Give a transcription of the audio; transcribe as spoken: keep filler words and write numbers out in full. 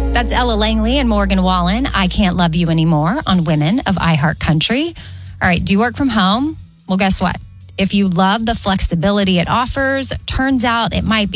That's Ella Langley and Morgan Wallen. I Can't Love You Anymore on Women of iHeartCountry. All right, do you work from home? Well, guess what? If you love the flexibility it offers, turns out it might be